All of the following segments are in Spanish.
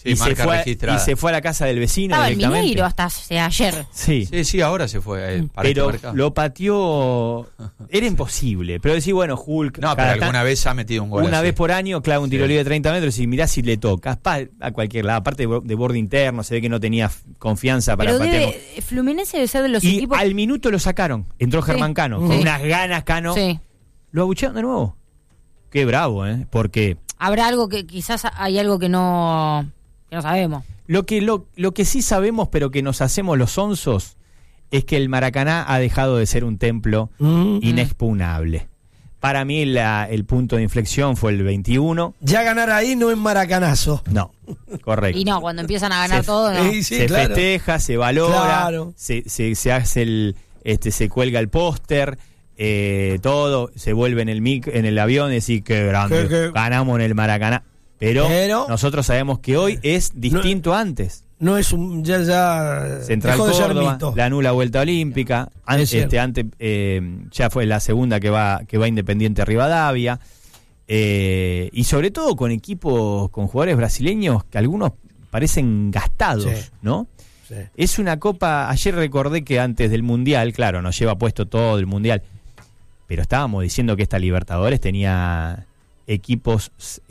Sí, y se fue a la casa del vecino. Estaba el Mineiro hasta ayer. Sí, ahora se fue. Pero lo pateó. Era imposible. Pero decir, bueno, Hulk. No, pero alguna vez ha metido un gol. Una vez por año, claro, un tiro libre de 30 metros y mirá si le toca. A cualquier lado. Aparte de borde interno, se ve que no tenía confianza para patear. Fluminense debe ser de los equipos. Al minuto lo sacaron. Entró Germán Cano. Con unas ganas, Cano. Sí. Lo abuchearon de nuevo. Qué bravo, porque. Habrá algo que quizás hay algo que no sabemos. Lo que sí sabemos, pero que nos hacemos los onzos, es que el Maracaná ha dejado de ser un templo inexpugnable. Para mí el punto de inflexión fue el 21. Ya ganar ahí no es maracanazo. No, correcto. Y no, cuando empiezan a ganar todo, ¿no? Se festeja, se valora, se hace se cuelga el póster, todo, se vuelve en el avión y decir qué grande, ganamos en el Maracaná. Pero nosotros sabemos que hoy es distinto antes. No es ya Central Córdoba, la nula vuelta olímpica. Antes ya fue la segunda que va Independiente Rivadavia. Y sobre todo con equipos, con jugadores brasileños que algunos parecen gastados, ¿no? Sí. Es una copa. Ayer recordé que antes del Mundial, claro, nos lleva puesto todo el Mundial, pero estábamos diciendo que esta Libertadores tenía equipos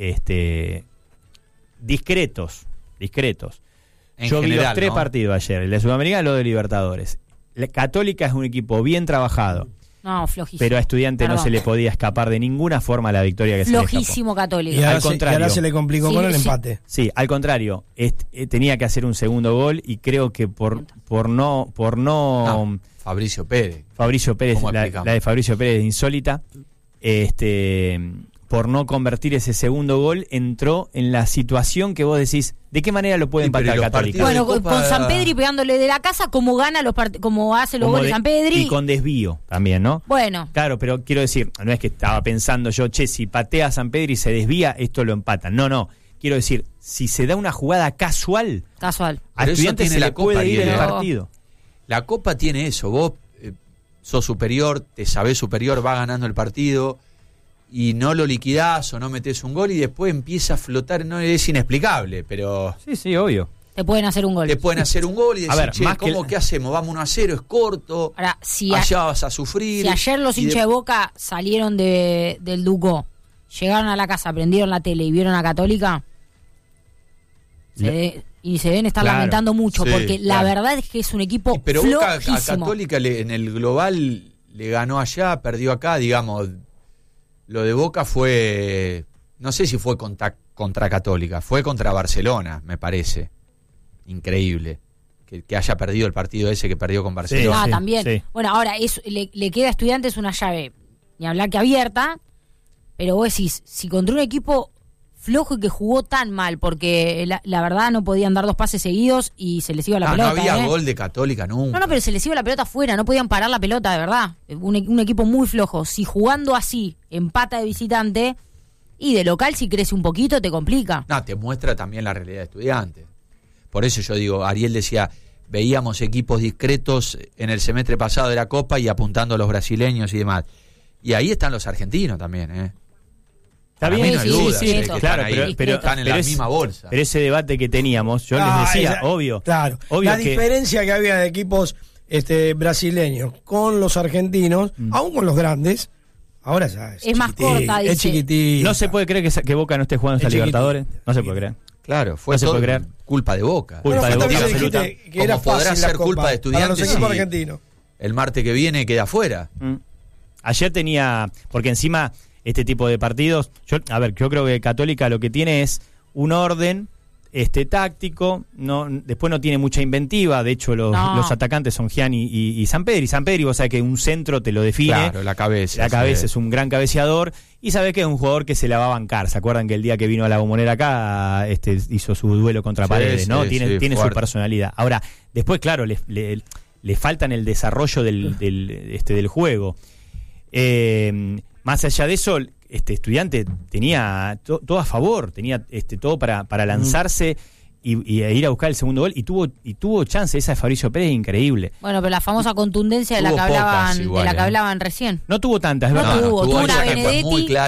discretos. Yo vi los 3 partidos ayer, el de Sudamericana y lo de Libertadores. La Católica es un equipo bien trabajado. No, flojísimo. Pero a Estudiante no se le podía escapar de ninguna forma la victoria que se le escapó. Flojísimo Católica. Y ahora se le complicó con el empate. Sí, al contrario, tenía que hacer un segundo gol y creo que por no Fabricio Pérez, la de Fabricio Pérez es insólita. Por no convertir ese segundo gol, entró en la situación que vos decís, ¿de qué manera lo puede empatar Católica? Bueno, con Sampedri pegándole de la casa, como hace los goles Sampedri. Y con desvío también, ¿no? Bueno. Claro, pero quiero decir, no es que estaba pensando yo, si patea a Sampedri y se desvía, esto lo empatan. No. Quiero decir, si se da una jugada casual. A Estudiantes se le puede ir el partido. La Copa tiene eso, vos sos superior, te sabés superior, va ganando el partido y no lo liquidás o no metés un gol y después empieza a flotar, no es inexplicable, pero... Sí, obvio. Te pueden hacer un gol. Te pueden hacer un gol y decir, ¿qué hacemos? Vamos 1-0, es corto, ahora, allá vas a sufrir. Si ayer los hinchas de Boca salieron del Ducó, llegaron a la casa, prendieron la tele y vieron a Católica, y se deben estar lamentando mucho, porque la verdad es que es un equipo pero flojísimo. Boca a Católica en el global le ganó allá, perdió acá, digamos. Lo de Boca fue, no sé si fue contra Católica, fue contra Barcelona, me parece. Increíble que haya perdido el partido ese que perdió con Barcelona. También. Sí. Bueno, ahora le queda a Estudiantes una llave, ni hablar que abierta, pero vos decís, si contra un equipo flojo y que jugó tan mal, porque la verdad no podían dar 2 pases seguidos y se les iba la pelota. No había gol de Católica nunca. No, pero se les iba la pelota afuera, no podían parar la pelota, de verdad. Un equipo muy flojo. Si jugando así, empata de visitante, y de local si crece un poquito, te complica. No, te muestra también la realidad de Estudiantes. Por eso yo digo, Ariel decía, veíamos equipos discretos en el semestre pasado de la Copa y apuntando a los brasileños y demás. Y ahí están los argentinos también, Está bien, sí, claro, pero están en la misma bolsa. Pero ese debate que teníamos, yo les decía, obvio. Claro, la diferencia que había de equipos brasileños con los argentinos, aún con los grandes, ahora ya es más corta, dice. Es chiquitito. No se puede creer que Boca no esté jugando esta Libertadores. No se puede creer. Claro, fue todo culpa de Boca. Culpa de Boca. Que era podrá ser culpa de Estudiantes para los equipos argentinos. El martes que viene queda afuera. Ayer porque encima este tipo de partidos, yo creo que Católica lo que tiene es un orden táctico, después no tiene mucha inventiva, de hecho los atacantes son Gianni y Sampedri. Sampedri, vos sabés que un centro te lo define. Claro, la cabeza es un gran cabeceador y sabés que es un jugador que se la va a bancar. ¿Se acuerdan que el día que vino a la Bombonera acá hizo su duelo contra Paredes, ¿no? Tiene su personalidad. Ahora, después, claro, le faltan el desarrollo del juego. Más allá de eso, Estudiante tenía todo a favor, tenía todo para lanzarse y ir a buscar el segundo gol y tuvo chance. Esa de Fabricio Pérez, increíble. Bueno, pero la famosa contundencia de la que hablaban recién. No tuvo tantas, es verdad. Tuvo una Benedetti, muy clara.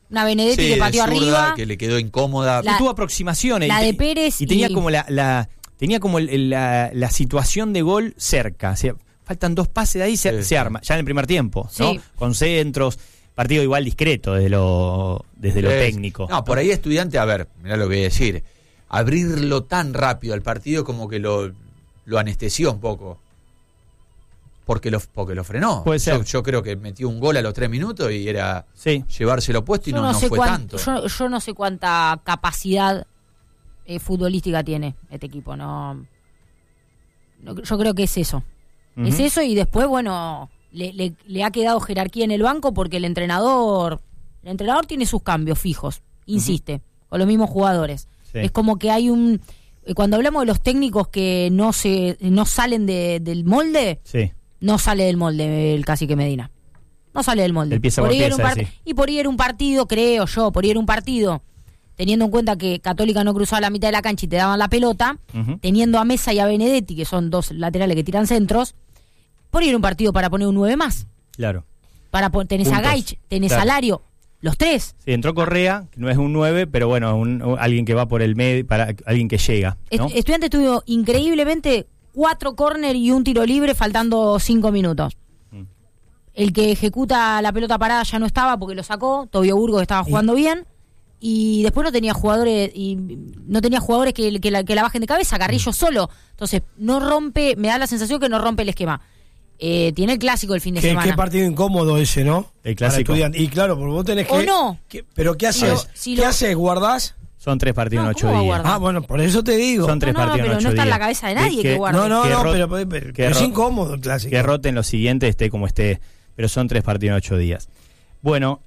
Una Benedetti que pateó zurda, arriba. que le quedó incómoda. La- tuvo aproximaciones. la de Pérez y tenía y- como tenía como la situación de gol cerca. O sea, faltan 2 pases de ahí, se Sí. arma. Ya en el primer tiempo, ¿no? Sí. Con centros, partido igual discreto desde lo técnico. No, por ahí Estudiante, a ver, mirá lo que voy a decir. Abrirlo tan rápido al partido como que lo anestesió un poco. Porque lo frenó. Puede ser. Yo creo que metió un gol a los 3 minutos y era Sí. llevárselo puesto y no sé fue tanto. Yo no sé cuánta capacidad futbolística tiene este equipo. No, yo creo que es eso. Ujú. Es eso, y después, bueno, le ha quedado jerarquía en el banco porque el entrenador tiene sus cambios fijos, insiste, con los mismos jugadores. Sí. Es como que hay un... Cuando hablamos de los técnicos que no salen del molde, Sí. no sale del molde el Cacique Medina. No sale del molde. El pieza por ahí era pieza, un sí. Y por ahí era un partido, creo yo, por ahí era un partido, teniendo en cuenta que Católica no cruzaba la mitad de la cancha y te daban la pelota, Ujú. teniendo a Mesa y a Benedetti, que son 2 laterales que tiran centros, por ahí era un partido para poner un 9 más. Claro. Tenés a Puntos. Gaich, tenés Claro. a Lario, los 3. Sí, entró Correa, que no es un 9, pero bueno, alguien que va por el medio, para alguien que llega, ¿no? Estudiantes tuvo increíblemente 4 córner y un tiro libre faltando 5 minutos. Mm. El que ejecuta la pelota parada ya no estaba porque lo sacó, Tobio Burgos estaba jugando bien, y después no tenía jugadores que la bajen de cabeza, Carrillo solo. Entonces no rompe, me da la sensación que no rompe el esquema. Tiene el clásico el fin de semana. Qué partido incómodo ese, ¿no? El clásico. Para Estudiantes. Y claro, porque vos tenés que... ¿O no? ¿Pero qué haces? si ¿Qué lo- haces? ¿Guardás? Son 3 partidos No, en 8 ¿cómo va a días. guardar? Ah, bueno, por eso te digo. Son 3 No, partidos pero en 8 no está en días. la cabeza de nadie que guarde. No, que pero es incómodo el clásico. Que roten los siguientes, esté como esté, pero son 3 partidos en 8 días. Bueno,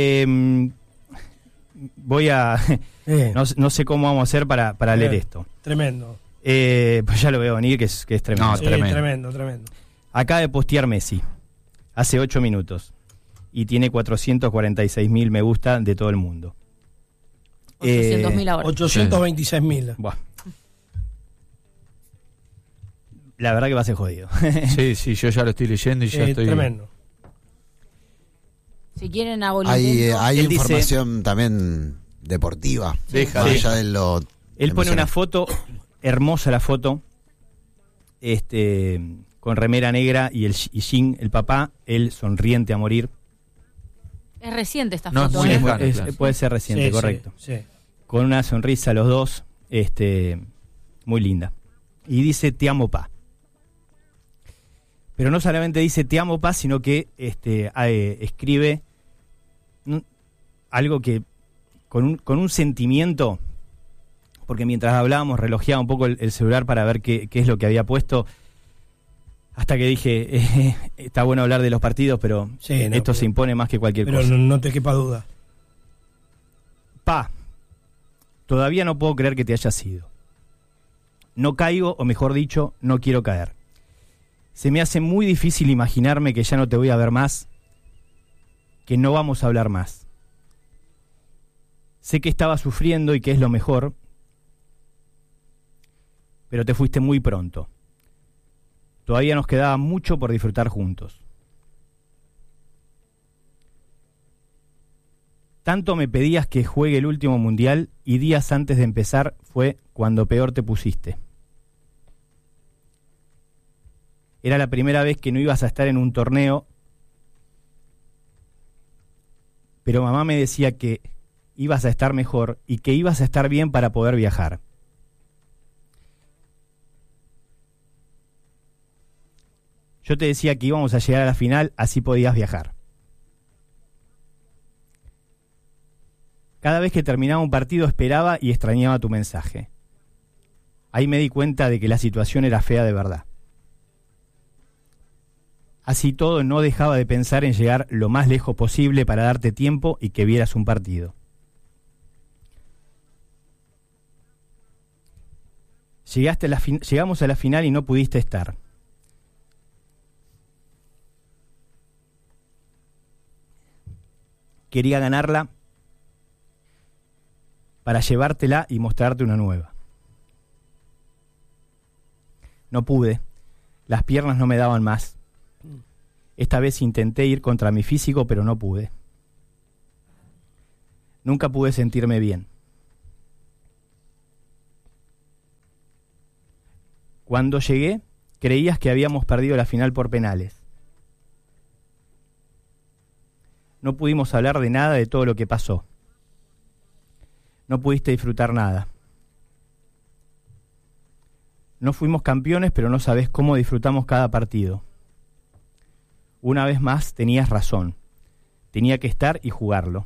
voy a... no sé cómo vamos a hacer para leer esto. Tremendo. Pues ya lo veo venir, que es tremendo. No, Sí, tremendo. tremendo. Acaba de postear Messi, hace 8 minutos, y tiene 446.000 me gusta de todo el mundo. 800.000 ahora. 826.000. Buah. La verdad que va a ser jodido. Sí, yo ya lo estoy leyendo y ya estoy... Tremendo. Si quieren hago el Hay intento. Él dice- información también deportiva. Deja, más sí. allá de lo Él pone una emocionante. foto, hermosa la foto, con remera negra y Jin, el papá, él sonriente a morir. Es reciente esta No, es foto. muy ¿eh? lejano, claro. Puede ser reciente, Sí, correcto. Sí. Con una sonrisa los dos, muy linda. Y dice, te amo, pa. Pero no solamente dice, te amo, pa, sino que escribe algo que con un sentimiento, porque mientras hablábamos relojeaba un poco el celular para ver qué es lo que había puesto, hasta que dije, está bueno hablar de los partidos, pero Sí, no, esto pero- se impone más que cualquier Pero cosa. no te quepa duda. Pa, todavía no puedo creer que te hayas ido. No caigo, o mejor dicho, no quiero caer. Se me hace muy difícil imaginarme que ya no te voy a ver más, que no vamos a hablar más. Sé que estaba sufriendo y que es lo mejor, pero te fuiste muy pronto. Todavía nos quedaba mucho por disfrutar juntos. Tanto me pedías que juegue el último mundial y días antes de empezar fue cuando peor te pusiste. Era la primera vez que no ibas a estar en un torneo, pero mamá me decía que ibas a estar mejor y que ibas a estar bien para poder viajar. Yo te decía que íbamos a llegar a la final, así podías viajar. Cada vez que terminaba un partido esperaba y extrañaba tu mensaje. Ahí me di cuenta de que la situación era fea de verdad. Así todo, no dejaba de pensar en llegar lo más lejos posible para darte tiempo y que vieras un partido. Llegamos a la final y no pudiste estar. Quería ganarla para llevártela y mostrarte una nueva. No pude, las piernas no me daban más. Esta vez intenté ir contra mi físico, pero no pude. Nunca pude sentirme bien. Cuando llegué, creías que habíamos perdido la final por penales. No pudimos hablar de nada de todo lo que pasó. No pudiste disfrutar nada. No fuimos campeones, pero no sabés cómo disfrutamos cada partido. Una vez más tenías razón. Tenía que estar y jugarlo.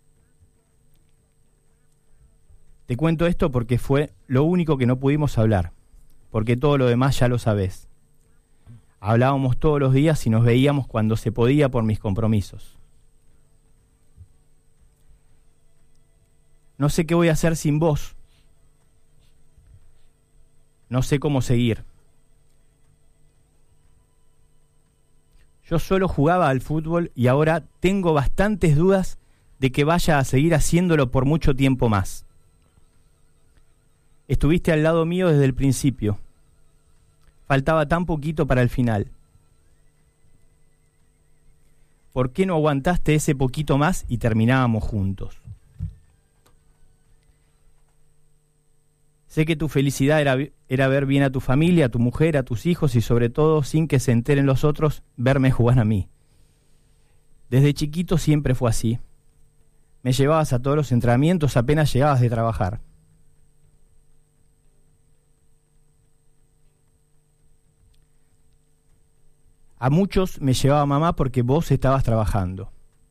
Te cuento esto porque fue lo único que no pudimos hablar, porque todo lo demás ya lo sabés. Hablábamos todos los días y nos veíamos cuando se podía por mis compromisos. No sé qué voy a hacer sin vos. No sé cómo seguir. Yo solo jugaba al fútbol y ahora tengo bastantes dudas de que vaya a seguir haciéndolo por mucho tiempo más. Estuviste al lado mío desde el principio. Faltaba tan poquito para el final. ¿Por qué no aguantaste ese poquito más y terminábamos juntos? Sé que tu felicidad era ver bien a tu familia, a tu mujer, a tus hijos y sobre todo, sin que se enteren los otros, verme jugar a mí. Desde chiquito siempre fue así. Me llevabas a todos los entrenamientos apenas llegabas de trabajar. A muchos me llevaba mamá porque vos estabas trabajando.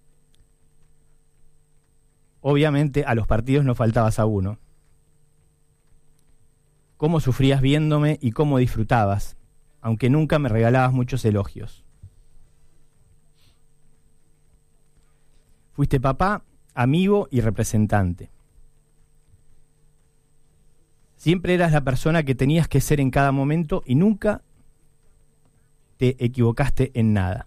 Obviamente a los partidos no faltabas a uno. Cómo sufrías viéndome y cómo disfrutabas, aunque nunca me regalabas muchos elogios. Fuiste papá, amigo y representante. Siempre eras la persona que tenías que ser en cada momento y nunca te equivocaste en nada.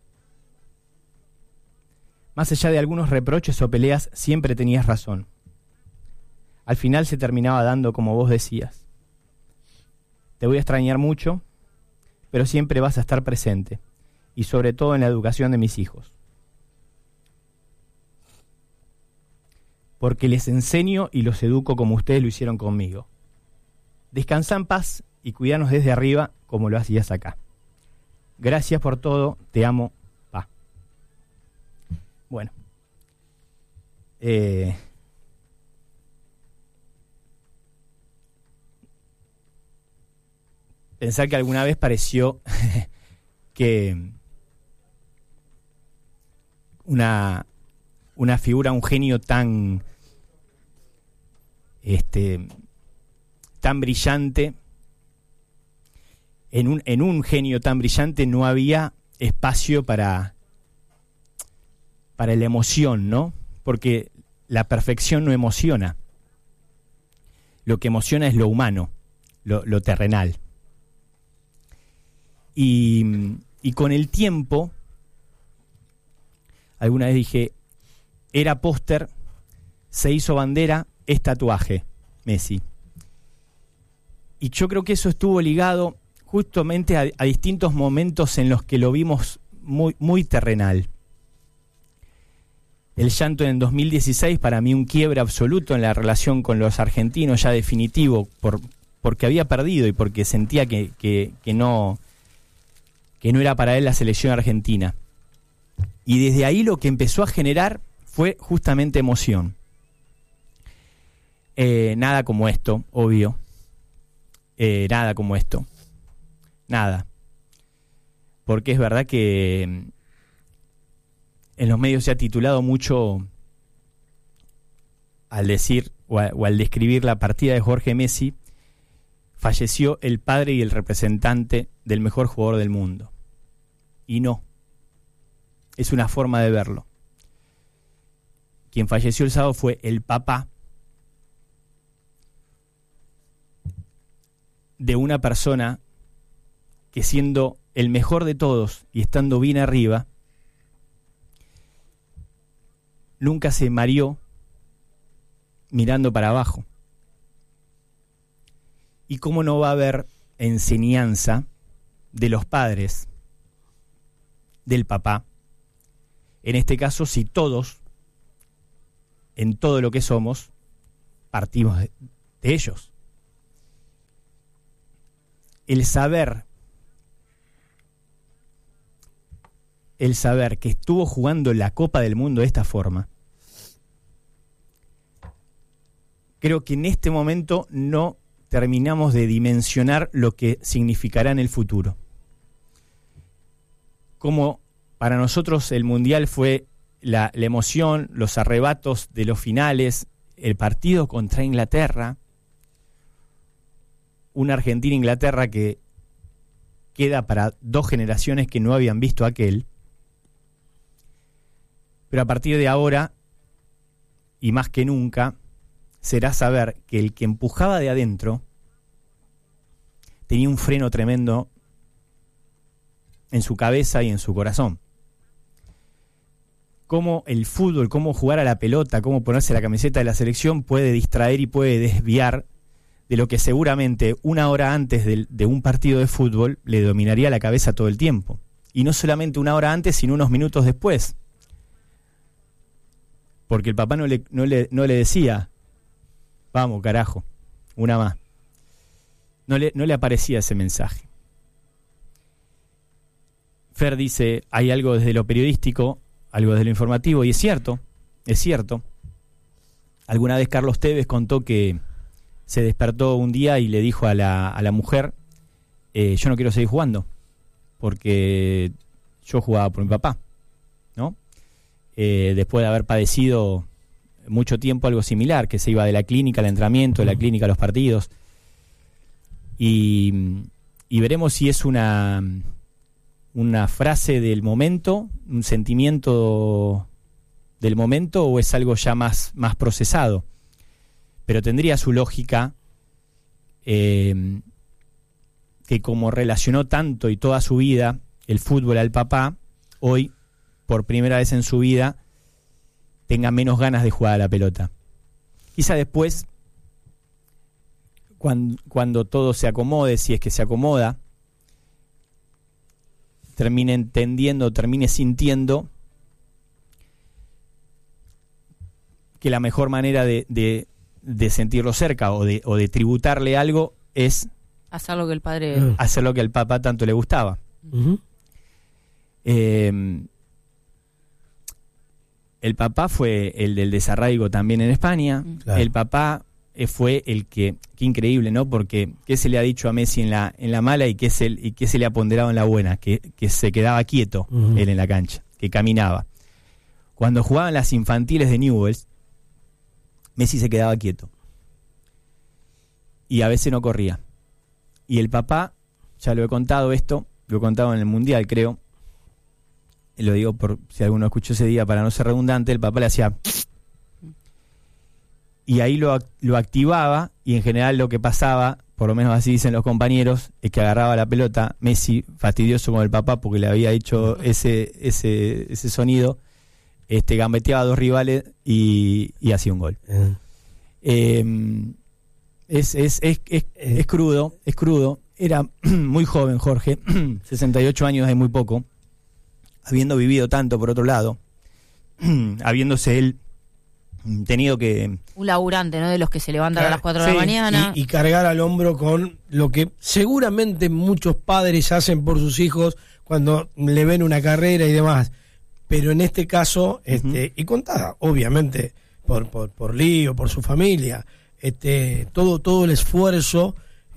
Más allá de algunos reproches o peleas, siempre tenías razón. Al final se terminaba dando como vos decías. Te voy a extrañar mucho, pero siempre vas a estar presente, y sobre todo en la educación de mis hijos. Porque les enseño y los educo como ustedes lo hicieron conmigo. Descansá en paz y cuidanos desde arriba como lo hacías acá. Gracias por todo, te amo, pa. Bueno. Pensar que alguna vez pareció que una figura, un genio tan brillante, en un genio tan brillante no había espacio para la emoción, ¿no? Porque la perfección no emociona. Lo que emociona es lo humano, lo terrenal. Y con el tiempo, alguna vez dije, era póster, se hizo bandera, es tatuaje, Messi. Y yo creo que eso estuvo ligado justamente a distintos momentos en los que lo vimos muy, muy terrenal. El llanto en 2016, para mí un quiebre absoluto en la relación con los argentinos, ya definitivo, porque había perdido y porque sentía que no era para él la selección argentina. Y desde ahí lo que empezó a generar fue justamente emoción. Nada como esto, obvio. Nada como esto. Nada. Porque es verdad que en los medios se ha titulado mucho al decir o al describir la partida de Jorge Messi, falleció el padre y el representante del mejor jugador del mundo. Y no. Es una forma de verlo. Quien falleció el sábado fue el papá de una persona que, siendo el mejor de todos y estando bien arriba, nunca se mareó mirando para abajo. ¿Y cómo no va a haber enseñanza de los padres, del papá? En este caso, si todos en todo lo que somos, partimos de ellos. El saber que estuvo jugando la Copa del Mundo de esta forma, creo que en este momento no terminamos de dimensionar lo que significará en el futuro. Como para nosotros el Mundial fue la emoción, los arrebatos de los finales, el partido contra Inglaterra, una Argentina-Inglaterra que queda para 2 generaciones que no habían visto aquel. Pero a partir de ahora, y más que nunca, será saber que el que empujaba de adentro tenía un freno tremendo en su cabeza y en su corazón. Cómo el fútbol, cómo jugar a la pelota, cómo ponerse la camiseta de la selección puede distraer y puede desviar de lo que seguramente una hora antes de un partido de fútbol le dominaría la cabeza todo el tiempo. Y no solamente una hora antes, sino unos minutos después. Porque el papá no le decía, vamos carajo, una más. No le aparecía ese mensaje. Fer dice, hay algo desde lo periodístico, algo desde lo informativo, y es cierto. Alguna vez Carlos Tevez contó que se despertó un día y le dijo a la mujer, yo no quiero seguir jugando, porque yo jugaba por mi papá, ¿no? Después de haber padecido mucho tiempo algo similar, que se iba de la clínica al entrenamiento, de la clínica a los partidos, y veremos si es una frase del momento, un sentimiento del momento, o es algo ya más procesado. Pero tendría su lógica, que como relacionó tanto y toda su vida el fútbol al papá, hoy, por primera vez en su vida, tenga menos ganas de jugar a la pelota. Quizá después, cuando todo se acomode, si es que se acomoda, termine entendiendo, termine sintiendo que la mejor manera de sentirlo cerca o de tributarle algo es hacer lo que el padre... hacer lo que al papá tanto le gustaba. Uh-huh. El papá fue el del desarraigo también en España. Claro. El papá fue el que... Qué increíble, ¿no? Porque ¿qué se le ha dicho a Messi en la mala y qué se le ha ponderado en la buena? Que se quedaba quieto él en la cancha, que caminaba. Cuando jugaban las infantiles de Newell's, Messi se quedaba quieto. Y a veces no corría. Y el papá, ya lo he contado esto, lo he contado en el Mundial, creo. Lo digo por si alguno escuchó ese día para no ser redundante, el papá le hacía... Y ahí lo activaba, y en general lo que pasaba, por lo menos así dicen los compañeros, es que agarraba la pelota, Messi, fastidioso con el papá porque le había hecho ese sonido, gambeteaba a 2 rivales y hacía un gol. Es crudo. Era muy joven Jorge, 68 años es muy poco, habiendo vivido tanto por otro lado, habiéndose él tenido que... Un laburante, ¿no? De los que se levantan a las 4 de la mañana. Y cargar al hombro con lo que seguramente muchos padres hacen por sus hijos cuando le ven una carrera y demás. Pero en este caso, y contada, obviamente, por Lío, por su familia, todo el esfuerzo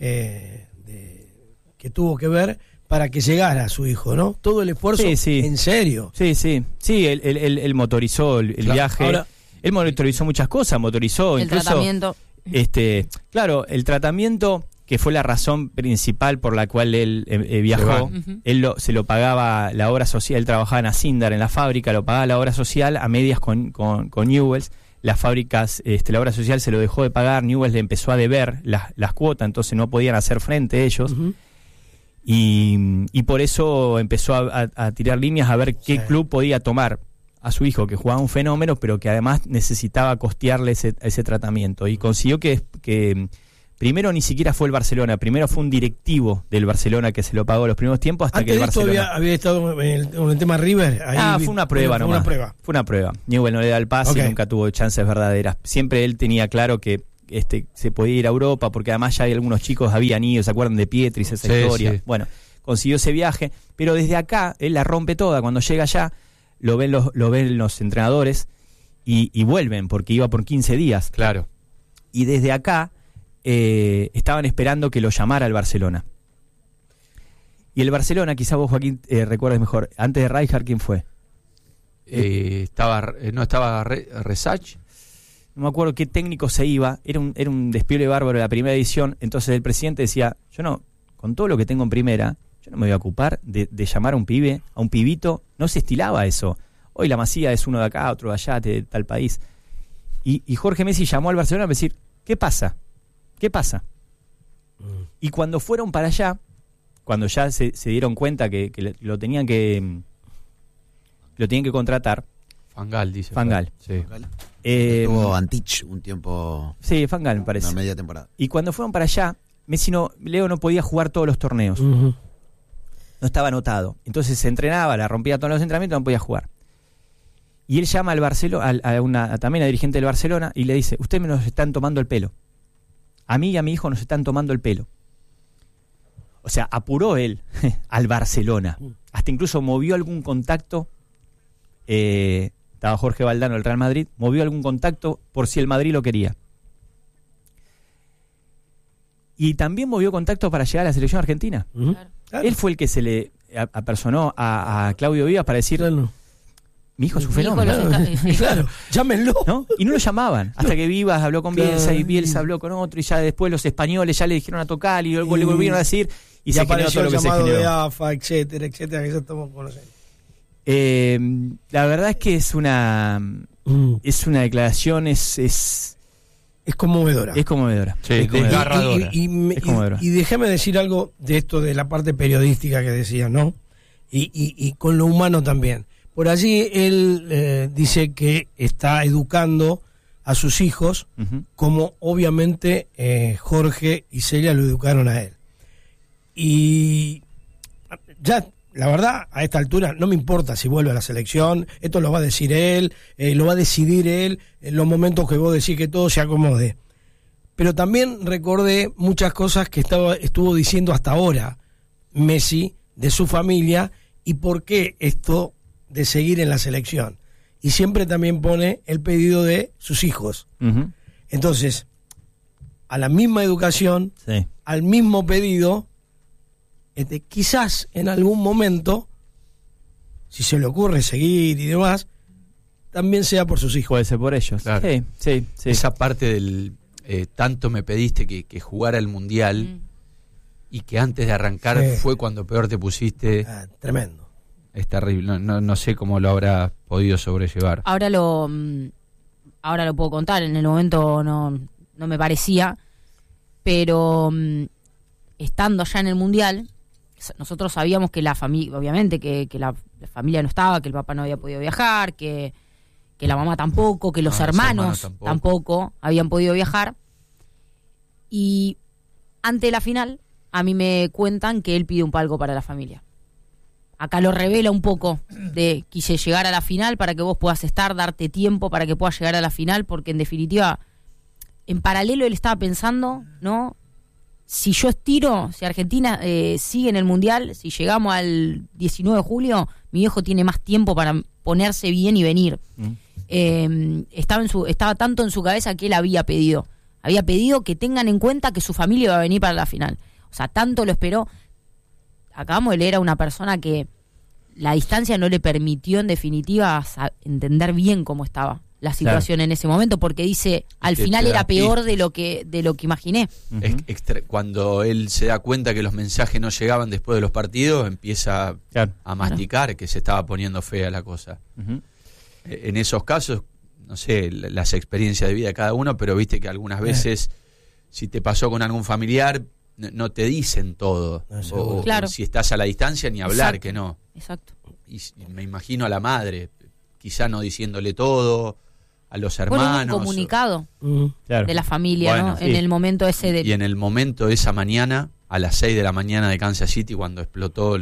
que tuvo que ver para que llegara a su hijo, ¿no? Todo el esfuerzo, en serio. Sí, él motorizó el viaje. Ahora, él motorizó muchas cosas, motorizó el incluso... tratamiento. Claro, el tratamiento, que fue la razón principal por la cual él viajó, él se lo pagaba la obra social, él trabajaba en Asindar, en la fábrica, lo pagaba la obra social a medias con Newell's. Las fábricas, la obra social se lo dejó de pagar, Newell's le empezó a deber las cuotas, entonces no podían hacer frente ellos. Y por eso empezó a tirar líneas a ver qué club podía tomar a su hijo, que jugaba un fenómeno, pero que además necesitaba costearle ese tratamiento. Y consiguió que Primero ni siquiera fue el Barcelona, primero fue un directivo del Barcelona que se lo pagó los primeros tiempos hasta Antes que el de esto Barcelona... había estado con el tema River. Fue una prueba nomás. Fue una prueba. Newell no le da el pase y nunca tuvo chances verdaderas. Siempre él tenía claro que se podía ir a Europa, porque además ya hay algunos chicos habían ido, ¿se acuerdan de Pietris, esa historia? Sí. Bueno, consiguió ese viaje, pero desde acá él la rompe toda. Cuando llega allá, lo ven los entrenadores y vuelven, porque iba por 15 días. Claro. Y desde acá estaban esperando que lo llamara el Barcelona. Y el Barcelona, quizá vos, Joaquín, recuerdes mejor, antes de Rijkaard, ¿quién fue? ¿No estaba Resach? No me acuerdo qué técnico se iba, era un despiole bárbaro de la primera edición. Entonces el presidente decía, yo no, con todo lo que tengo en primera, yo no me voy a ocupar de llamar a un pibe, a un pibito. No se estilaba eso. Hoy la Masía es uno de acá, otro de allá, de tal país. Y Jorge Messi llamó al Barcelona para decir, ¿qué pasa? ¿Qué pasa? Y cuando fueron para allá, cuando ya se dieron cuenta que lo tenían que contratar. Fangal, dice. Fangal. Sí. Tuvo Antich un tiempo. Sí, Fangal me parece. Una media temporada. Y cuando fueron para allá, Leo no podía jugar todos los torneos. Uh-huh. No estaba anotado. Entonces se entrenaba, la rompía todos los entrenamientos, no podía jugar. Y él llama al Barcelona, también a dirigente del Barcelona, y le dice, ustedes nos están tomando el pelo. A mí y a mi hijo nos están tomando el pelo. O sea, apuró él al Barcelona. Hasta incluso movió algún contacto. Estaba Jorge Valdano del Real Madrid. Movió algún contacto por si el Madrid lo quería. Y también movió contacto para llegar a la selección argentina. Uh-huh. Claro. Él fue el que se le apersonó a Claudio Vivas para decir... Claro. Mi hijo es un fenómeno. Claro, llámenlo. ¿No? Y no lo llamaban. Hasta que Vivas habló con Bielsa y Bielsa habló con otro. Y ya después los españoles ya le dijeron a tocar y luego le volvieron a decir. Y se generó todo lo que se generó. De AFA, etcétera, que ya estamos conociendo. La verdad es que es una declaración, es conmovedora. Es conmovedora. Sí, es desgarradora. Y déjame decir algo de esto de la parte periodística que decías, ¿no? Y con lo humano también. Por allí él dice que está educando a sus hijos, uh-huh, como obviamente Jorge y Celia lo educaron a él. Y ya, la verdad, a esta altura no me importa si vuelve a la selección, esto lo va a decir él, lo va a decidir él, en los momentos que vos decís que todo se acomode. Pero también recordé muchas cosas que estuvo diciendo hasta ahora Messi de su familia y por qué esto de seguir en la selección. Y siempre también pone el pedido de sus hijos. Uh-huh. Entonces, a la misma educación, sí, al mismo pedido, quizás en algún momento, si se le ocurre seguir y demás, también sea por sus hijos. Puede ser por ellos. Claro. Sí. Esa parte del tanto me pediste que jugara el Mundial y que antes de arrancar fue cuando peor te pusiste. Tremendo. Es terrible, no sé cómo lo habrá podido sobrellevar. Ahora lo puedo contar, en el momento no me parecía, pero estando ya en el Mundial, nosotros sabíamos que la familia, obviamente, que la familia no estaba, que el papá no había podido viajar, que la mamá tampoco, que los hermanos tampoco habían podido viajar. Y ante la final, a mí me cuentan que él pide un palco para la familia. Acá lo revela un poco de quise llegar a la final para que vos puedas estar, darte tiempo para que puedas llegar a la final, porque en definitiva, en paralelo él estaba pensando, ¿no? Si yo estiro, si Argentina sigue en el Mundial, si llegamos al 19 de julio, mi viejo tiene más tiempo para ponerse bien y venir. Estaba tanto en su cabeza que él había pedido que tengan en cuenta que su familia iba a venir para la final. O sea, tanto lo esperó. Acabamos de leer a una persona que la distancia no le permitió en definitiva entender bien cómo estaba la situación en ese momento, porque dice, al final era peor de lo que imaginé. Uh-huh. Cuando él se da cuenta que los mensajes no llegaban después de los partidos, empieza a masticar que se estaba poniendo fea la cosa. Uh-huh. En esos casos, no sé, las experiencias de vida de cada uno, pero viste que algunas veces, si te pasó con algún familiar, no te dicen todo. O si estás a la distancia, ni hablar. Exacto. Que no. Exacto. Y me imagino a la madre, quizá no diciéndole todo, a los Bueno, hermanos. un comunicado Claro. de la familia, Bueno, ¿no? sí. En el momento ese de... Y en el momento de esa mañana, a las 6 de la mañana de Kansas City, cuando explotó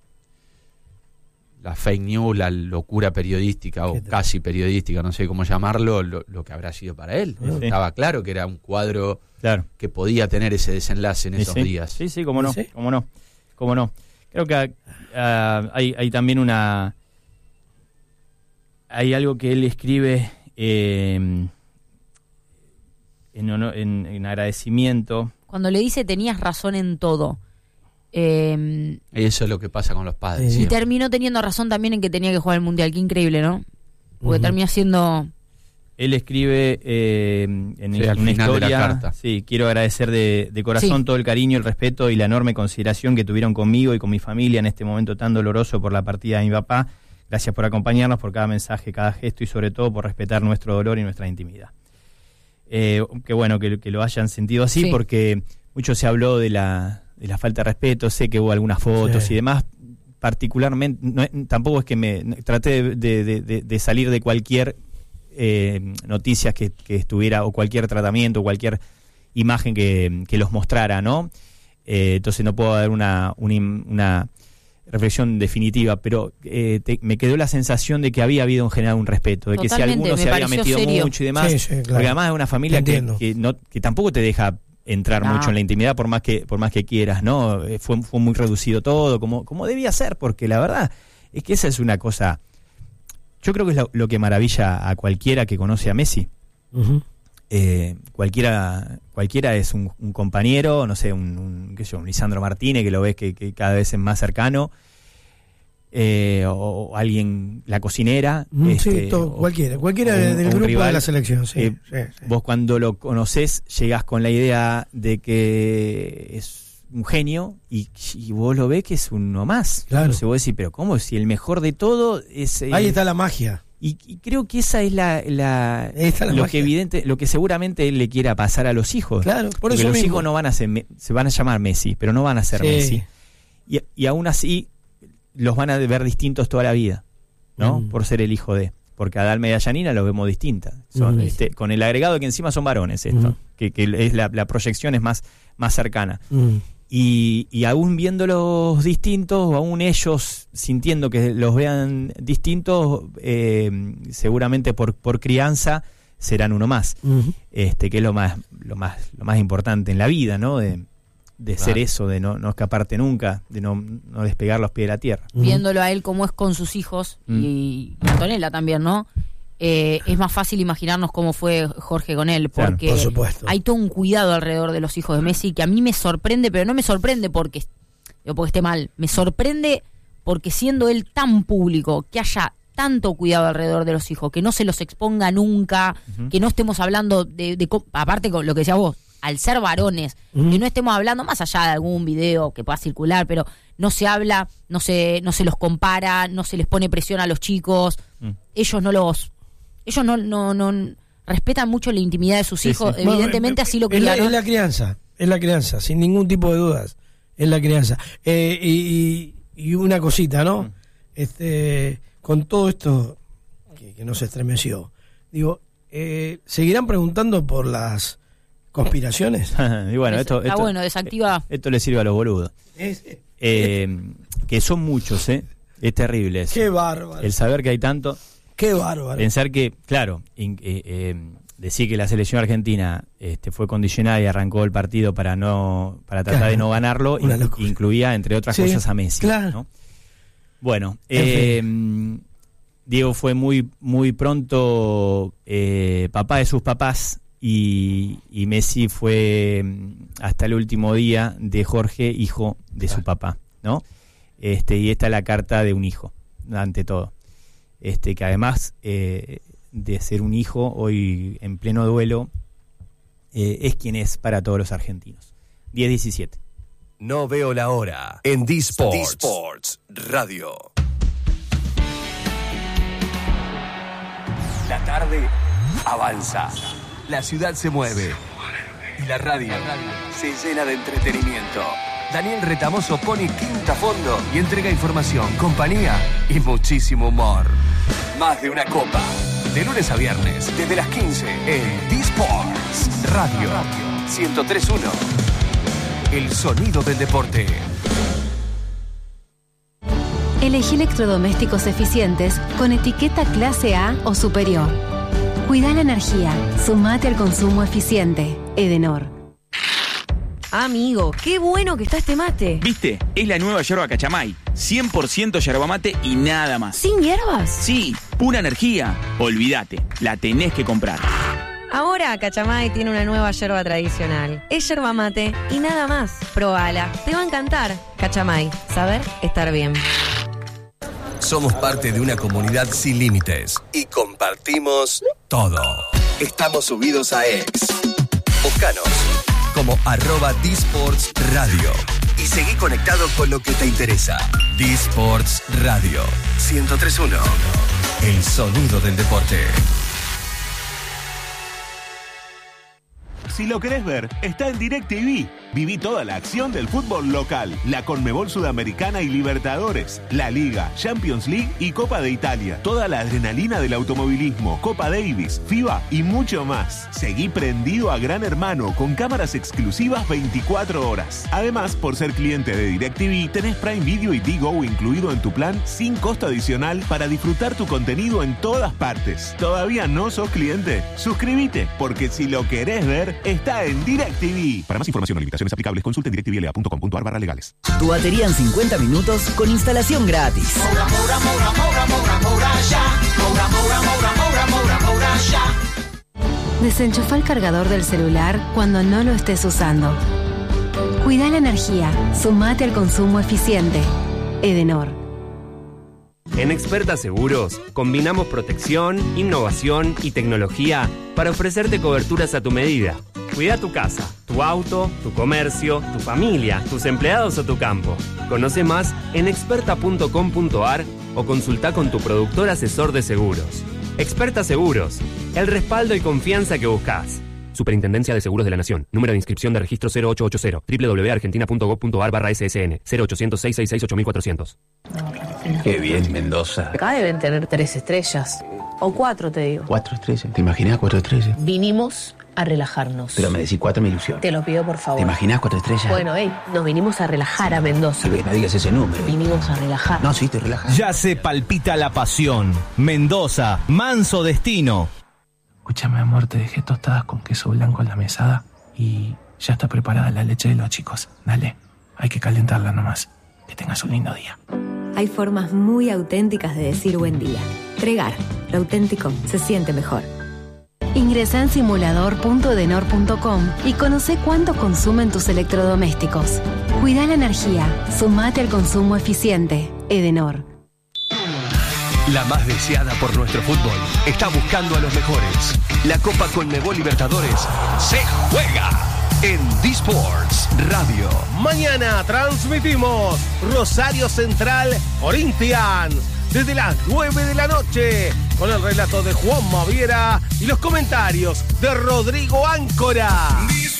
la fake news, la locura periodística o casi periodística, no sé cómo llamarlo, lo que habrá sido para él. Sí. Estaba claro que era un cuadro Claro. que podía tener ese desenlace en esos Sí. días. Sí, cómo no, ¿Sí? cómo no, cómo no. Creo que hay también hay algo que él escribe en agradecimiento. Cuando le dice tenías razón en todo. Y eso es lo que pasa con los padres. Y siempre. terminó teniendo razón también en que tenía que jugar el Mundial. Qué increíble, ¿no? Porque termina siendo... Él escribe en Sí, al una final de la historia, carta. sí, quiero agradecer de corazón Sí. todo el cariño, el respeto y la enorme consideración que tuvieron conmigo y con mi familia en este momento tan doloroso por la partida de mi papá. Gracias por acompañarnos, por cada mensaje, cada gesto y sobre todo por respetar nuestro dolor y nuestra intimidad. Qué bueno que lo hayan sentido así, Sí. porque mucho se habló de la falta de respeto, sé que hubo algunas fotos Sí. y demás, particularmente, tampoco es que traté de salir de cualquier noticias que estuviera, o cualquier tratamiento, o cualquier imagen que los mostrara, ¿no? Entonces no puedo dar una reflexión definitiva, pero me quedó la sensación de que había habido en general un respeto, de que si Totalmente, alguno me se había pareció metido serio. mucho y demás, Sí, claro. porque además es una familia Te entiendo. que tampoco te deja entrar No. mucho en la intimidad por más que quieras, ¿no? Fue muy reducido todo, como debía ser, porque la verdad es que esa es una cosa, yo creo que es lo que maravilla a cualquiera que conoce a Messi. Ujú. Cualquiera es un compañero, no sé, un Lisandro Martínez, que lo ves que cada vez es más cercano, o alguien, la cocinera. Sí, todo, cualquiera del un grupo rival. de la selección, sí. Sí. Vos cuando lo conocés llegás con la idea de que es un genio y vos lo ves que es uno más. Claro. Entonces vos decís, pero ¿cómo? Si el mejor de todo es... Ahí está la magia. Y creo que esa es Ahí está la magia. lo que seguramente él le quiera pasar a los hijos. Claro, por Porque eso los mismo. hijos no van a ser, se van a llamar Messi, pero no van a ser Sí. Messi. Y aún así los van a ver distintos toda la vida, ¿no? Por ser el hijo de. Porque a Dalma y a Yanina los vemos distintas. Son, con el agregado de que encima son varones esto, que es la proyección es más cercana. Y aún viéndolos distintos, o aún ellos sintiendo que los vean distintos, seguramente por crianza serán uno más, que es lo más importante en la vida, ¿no? De ser eso, de no escaparte nunca, de no despegar los pies de la tierra. Viéndolo a él como es con sus hijos y Antonella también, ¿no? Es más fácil imaginarnos cómo fue Jorge con él, Claro, porque por supuesto. hay todo un cuidado alrededor de los hijos de Messi que a mí me sorprende, pero no me sorprende porque esté mal, me sorprende porque siendo él tan público, que haya tanto cuidado alrededor de los hijos, que no se los exponga nunca, que no estemos hablando aparte con lo que decías vos, al ser varones, que no estemos hablando más allá de algún video que pueda circular, pero no se habla, no se los compara, no se les pone presión a los chicos, ellos no respetan mucho la intimidad de sus hijos, sí. evidentemente así lo criaron. Es la crianza, sin ningún tipo de dudas, es la crianza. Y una cosita, ¿no? Con todo esto que nos estremeció, digo, ¿seguirán preguntando por las conspiraciones? Y bueno, esto bueno, desactiva. Esto le sirve a los boludos. Que son muchos, es terrible eso. Qué bárbaro. El saber que hay tanto. Qué bárbaro. Pensar que, claro, decir que la selección argentina fue condicionada y arrancó el partido para tratar de no ganarlo, incluía, entre otras cosas, a Messi. Claro. ¿no? Bueno, Diego fue muy pronto papá de sus papás y Messi fue hasta el último día de Jorge, hijo de su papá, ¿no? Y esta es la carta de un hijo, ante todo. Que además de ser un hijo, hoy en pleno duelo, es quien es para todos los argentinos. 10-17. No veo la hora en D-Sports Radio. La tarde avanza. La ciudad se mueve. Y la radio se llena de entretenimiento. Daniel Retamoso pone quinta a fondo y entrega información, compañía y muchísimo humor. Más de una copa. De lunes a viernes, desde las 15, en D-Sports Radio 103.1. El sonido del deporte. Elegí electrodomésticos eficientes con etiqueta clase A o superior. Cuida la energía. Sumate al consumo eficiente. Edenor. Amigo, qué bueno que está este mate. ¿Viste? Es la nueva yerba Cachamay. 100% yerba mate y nada más. ¿Sin hierbas? Sí, pura energía. Olvídate, la tenés que comprar. Ahora Cachamay tiene una nueva yerba tradicional. Es yerba mate y nada más. Probala, te va a encantar. Cachamay, saber estar bien. Somos parte de una comunidad sin límites y compartimos todo. Estamos subidos a X. Búscanos como @D-Sports Radio y seguí conectado con lo que te interesa. D-Sports Radio 103.1. El sonido del deporte. Si lo querés ver, está en DirecTV. Viví toda la acción del fútbol local, la Conmebol Sudamericana y Libertadores, la Liga, Champions League y Copa de Italia. Toda la adrenalina del automovilismo, Copa Davis, FIBA y mucho más. Seguí prendido a Gran Hermano con cámaras exclusivas 24 horas. Además, por ser cliente de DirecTV, tenés Prime Video y Digo incluido en tu plan sin costo adicional para disfrutar tu contenido en todas partes. ¿Todavía no sos cliente? Suscríbete, porque si lo querés ver, está en DirecTV. Para más información o limitaciones aplicables, consulte en directvla.com.ar/legales. Tu batería en 50 minutos con instalación gratis. Desenchufa el cargador del celular cuando no lo estés usando. Cuida la energía. Sumate al consumo eficiente. Edenor. En Experta Seguros, combinamos protección, innovación y tecnología para ofrecerte coberturas a tu medida. Cuida tu casa, tu auto, tu comercio, tu familia, tus empleados o tu campo. Conoce más en experta.com.ar o consulta con tu productor asesor de seguros. Experta Seguros, el respaldo y confianza que buscas. Superintendencia de Seguros de la Nación. Número de inscripción de registro 0880. www.argentina.gov.ar/ssn. 0800-666-8400. Qué bien, Mendoza. Acá deben tener 3 estrellas. O 4, te digo. 4 estrellas. ¿Te imaginas 4 estrellas? Vinimos a relajarnos. Pero me decís 4, me ilusión. Te lo pido, por favor. ¿Te imaginas 4 estrellas? Bueno, nos vinimos a relajar a Mendoza. No digas ese número. Vinimos a relajar. No, sí, te relajas. Ya se palpita la pasión. Mendoza, manso destino. Escúchame, amor, te dejé tostadas con queso blanco en la mesada y ya está preparada la leche de los chicos. Dale, hay que calentarla nomás. Que tengas un lindo día. Hay formas muy auténticas de decir buen día. Tregar. Lo auténtico se siente mejor. Ingresa en simulador.edenor.com y conoce cuánto consumen tus electrodomésticos. Cuida la energía. Sumate al consumo eficiente. Edenor. La más deseada por nuestro fútbol está buscando a los mejores. La Copa Conmebol Libertadores se juega en D-Sports Radio. Mañana transmitimos Rosario Central Corinthians desde las 9 de la noche con el relato de Juan Maviera y los comentarios de Rodrigo Áncora.